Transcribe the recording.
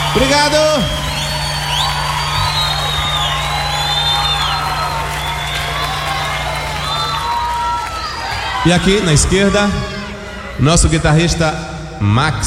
Obrigado. E aqui na esquerda, nosso guitarrista Max.